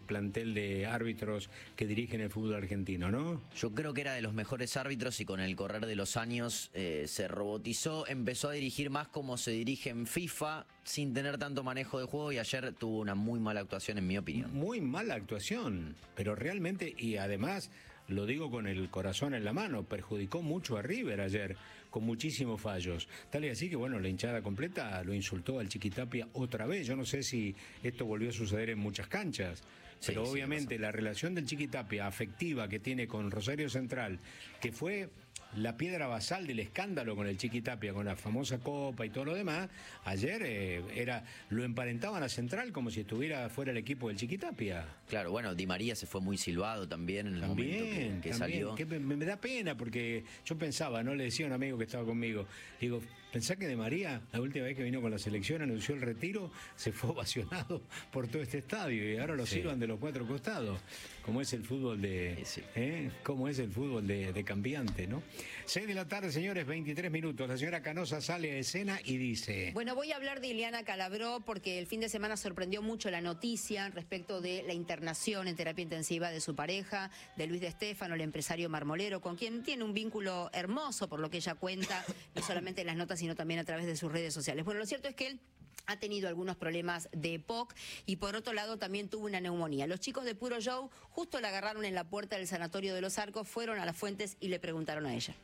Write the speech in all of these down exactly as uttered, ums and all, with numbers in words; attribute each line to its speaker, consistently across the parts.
Speaker 1: plantel de árbitros que dirigen el fútbol argentino, ¿no?
Speaker 2: Yo creo que era de los mejores árbitros y con el correr de los años eh, se robotizó, empezó a dirigir más como se dirige en FIFA, sin tener tanto manejo de juego, y ayer tuvo una muy mala actuación, en mi opinión.
Speaker 1: Muy mala actuación, pero realmente, y además, lo digo con el corazón en la mano, perjudicó mucho a River ayer, con muchísimos fallos. Tal y así que, bueno, la hinchada completa lo insultó al Chiquitapia otra vez. Yo no sé si esto volvió a suceder en muchas canchas, pero sí, obviamente sí, la relación del Chiquitapia afectiva que tiene con Rosario Central, que fue la piedra basal del escándalo con el Chiquitapia, con la famosa copa y todo lo demás, ayer eh, era lo emparentaban a Central como si estuviera fuera el equipo del Chiquitapia.
Speaker 2: Claro, bueno, Di María se fue muy silbado también en el
Speaker 1: también,
Speaker 2: momento que, que
Speaker 1: también,
Speaker 2: salió.
Speaker 1: Que me, me da pena porque yo pensaba, no le decía a un amigo que estaba conmigo, digo, pensá que Di María, la última vez que vino con la selección, anunció el retiro, se fue ovacionado por todo este estadio y ahora lo sí. sirvan de los cuatro costados, como es el fútbol de, sí. ¿eh? Como es el fútbol de, de cambiante, ¿no? seis de la tarde, señores, veintitrés minutos. La señora Canosa sale a escena y dice...
Speaker 3: Bueno, voy a hablar de Ileana Calabró porque el fin de semana sorprendió mucho la noticia respecto de la internación en terapia intensiva de su pareja, de Luis de Stefano, el empresario marmolero, con quien tiene un vínculo hermoso, por lo que ella cuenta, no solamente en las notas, sino también a través de sus redes sociales. Bueno, lo cierto es que él ha tenido algunos problemas de E P O C y por otro lado también tuvo una neumonía. Los chicos de Puro Show justo la agarraron en la puerta del sanatorio de Los Arcos, fueron a las fuentes y le preguntaron a ella.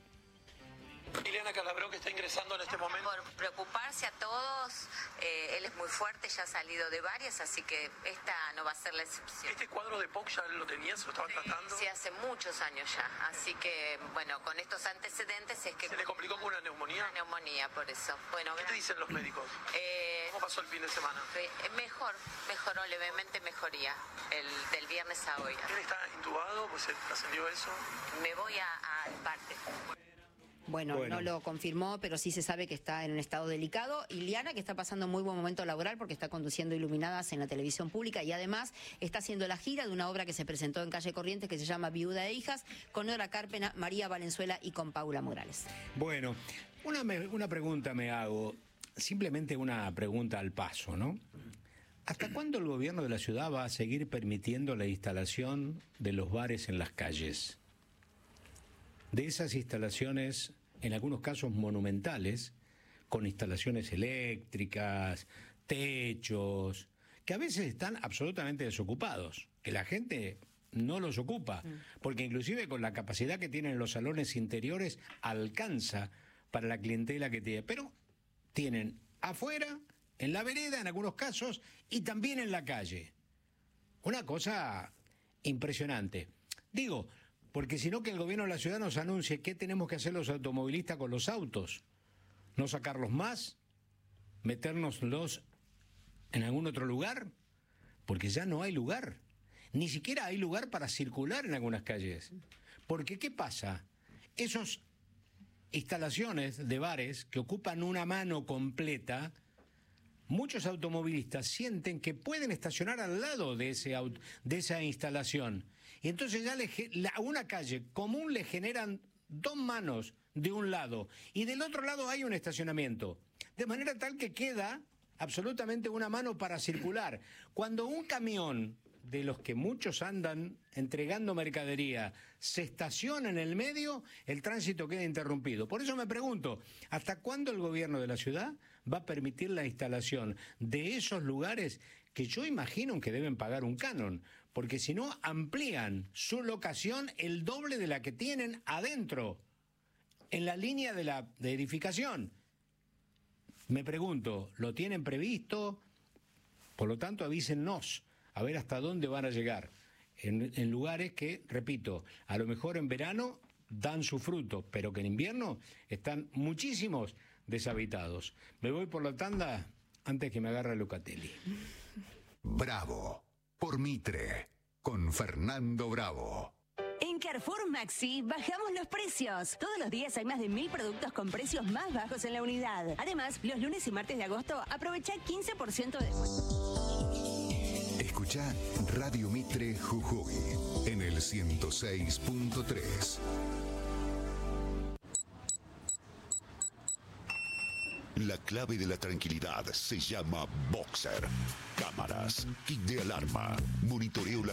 Speaker 4: Ileana Calabró, que está ingresando en este momento.
Speaker 5: Por preocuparse a todos, eh, él es muy fuerte, ya ha salido de varias, así que esta no va a ser la excepción.
Speaker 4: ¿Este cuadro de P O C ya lo tenías, lo estaba tratando?
Speaker 5: Sí, hace muchos años ya, así que, bueno, con estos antecedentes es que...
Speaker 4: ¿Se le complicó con una neumonía?
Speaker 5: Una neumonía, por eso. Bueno,
Speaker 4: ¿qué te dicen los médicos?
Speaker 5: Eh,
Speaker 4: ¿Cómo pasó el fin de semana?
Speaker 5: Mejor, mejoró levemente, mejoría, el del viernes a hoy.
Speaker 4: ¿Quién está intubado? Pues se trascendió eso.
Speaker 5: Me voy a, a parte.
Speaker 3: Bueno, bueno, no lo confirmó, pero sí se sabe que está en un estado delicado. Ileana, que está pasando un muy buen momento laboral porque está conduciendo Iluminadas en la televisión pública y además está haciendo la gira de una obra que se presentó en Calle Corrientes que se llama Viuda e Hijas, con Nora Carpena, María Valenzuela y con Paula Morales.
Speaker 1: Bueno, una, una pregunta me hago, simplemente una pregunta al paso, ¿no? ¿Hasta cuándo el gobierno de la ciudad va a seguir permitiendo la instalación de los bares en las calles? De esas instalaciones, en algunos casos monumentales, con instalaciones eléctricas, techos, que a veces están absolutamente desocupados, que la gente no los ocupa, porque inclusive con la capacidad que tienen los salones interiores alcanza para la clientela que tiene, pero tienen afuera, en la vereda en algunos casos, y también en la calle. Una cosa impresionante. Digo, porque si no que el gobierno de la ciudad nos anuncie qué tenemos que hacer los automovilistas con los autos. No sacarlos más, metérnoslos en algún otro lugar, porque ya no hay lugar. Ni siquiera hay lugar para circular en algunas calles. Porque ¿qué pasa? Esas instalaciones de bares que ocupan una mano completa, muchos automovilistas sienten que pueden estacionar al lado de, ese auto, de esa instalación. Y entonces ya le, a una calle común le generan dos manos de un lado y del otro lado hay un estacionamiento. De manera tal que queda absolutamente una mano para circular. Cuando un camión, de los que muchos andan entregando mercadería, se estaciona en el medio, el tránsito queda interrumpido. Por eso me pregunto, ¿hasta cuándo el gobierno de la ciudad va a permitir la instalación de esos lugares que yo imagino que deben pagar un canon? Porque si no, amplían su locación el doble de la que tienen adentro, en la línea de la de edificación. Me pregunto, ¿lo tienen previsto? Por lo tanto, avísennos a ver hasta dónde van a llegar, en, en lugares que, repito, a lo mejor en verano dan su fruto, pero que en invierno están muchísimos deshabitados. Me voy por la tanda antes que me agarre Lucatelli.
Speaker 6: Bravo, por Mitre, con Fernando Bravo.
Speaker 7: En Carrefour Maxi bajamos los precios. Todos los días hay más de mil productos con precios más bajos en la unidad. Además, los lunes y martes de agosto aprovecha quince por ciento de descuento.
Speaker 6: Escucha Radio Mitre Jujuy en el ciento seis punto tres. La clave de la tranquilidad se llama Boxer. Cámaras, kit de alarma, monitoreo la